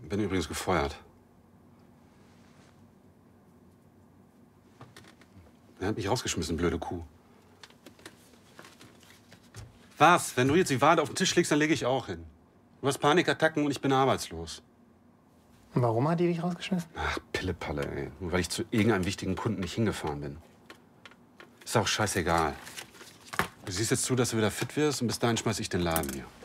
Bin übrigens gefeuert. Er hat mich rausgeschmissen, blöde Kuh. Was? Wenn du jetzt die Wade auf den Tisch legst, dann lege ich auch hin. Du hast Panikattacken und ich bin arbeitslos. Und warum hat die dich rausgeschmissen? Ach, Pillepalle, ey. Nur weil ich zu irgendeinem wichtigen Kunden nicht hingefahren bin. Ist auch scheißegal. Du siehst jetzt zu, dass du wieder fit wirst und bis dahin schmeiß ich den Laden hier.